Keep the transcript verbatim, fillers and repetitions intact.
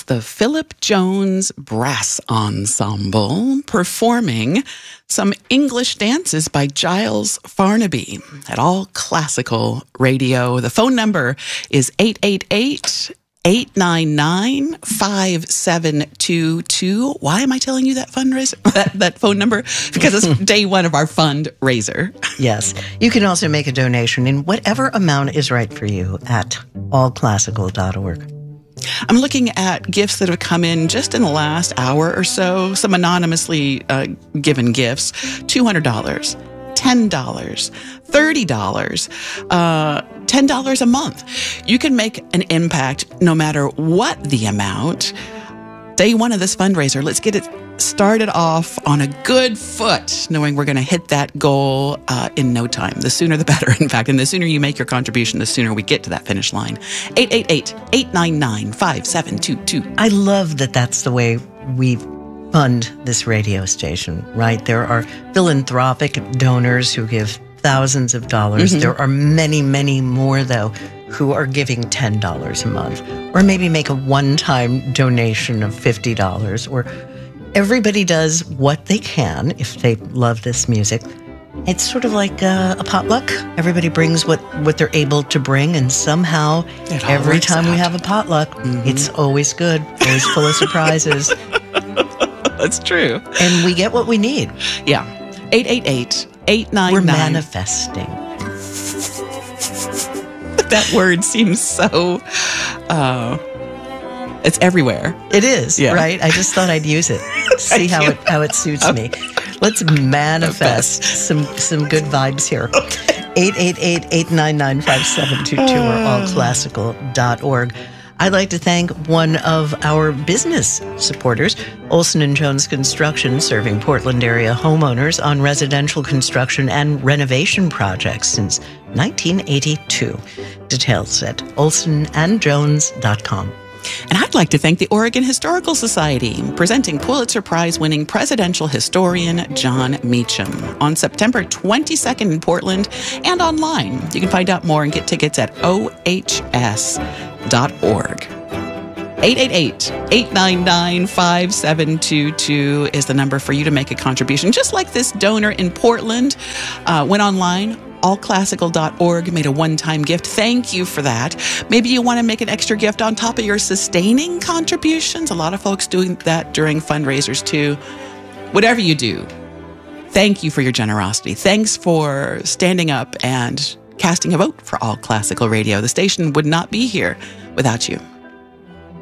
the Philip Jones Brass Ensemble performing some English dances by Giles Farnaby at All Classical Radio. The phone number is eight eight eight, eight nine nine, five seven two two. Why am I telling you that fundraiser, that, that phone number? Because it's day one of our fundraiser. Yes. You can also make a donation in whatever amount is right for you at all classical dot org. I'm looking at gifts that have come in just in the last hour or so, some anonymously uh, given gifts. two hundred dollars, ten dollars, thirty dollars, uh, ten dollars a month. You can make an impact no matter what the amount. Day one of this fundraiser, let's get it started off on a good foot, knowing we're going to hit that goal uh, in no time. The sooner the better, in fact. And the sooner you make your contribution, the sooner we get to that finish line. eight eight eight, eight nine nine, five seven two two. I love that that's the way we fund this radio station, right? There are philanthropic donors who give thousands of dollars. Mm-hmm. There are many, many more, though, who are giving ten dollars a month, or maybe make a one-time donation of fifty dollars, or everybody does what they can if they love this music. It's sort of like a, a potluck. Everybody brings what, what they're able to bring, and somehow every time out. we have a potluck, mm-hmm. it's always good, always full of surprises. That's true. And we get what we need. Yeah. eight eight eight, eight nine nine. We're manifesting. That word seems so... Uh, it's everywhere. It is, yeah. right? I just thought I'd use it. See how it how it suits okay. me. Let's manifest some some good vibes here. eight eight eight, eight nine nine, five seven two two or all classical dot org. I'd like to thank one of our business supporters, Olson and Jones Construction, serving Portland area homeowners on residential construction and renovation projects since nineteen eighty-two. Details at olson and jones dot com. And I'd like to thank the Oregon Historical Society, presenting Pulitzer Prize-winning presidential historian John Meacham on September twenty-second in Portland and online. You can find out more and get tickets at O H S dot org. eight eight eight, eight nine nine, five seven two two is the number for you to make a contribution. Just like this donor in Portland uh, went online, all classical dot org, made a one-time gift. Thank you for that. Maybe you want to make an extra gift on top of your sustaining contributions. A lot of folks doing that during fundraisers too. Whatever you do, thank you for your generosity. Thanks for standing up and casting a vote for All Classical Radio. The station would not be here without you.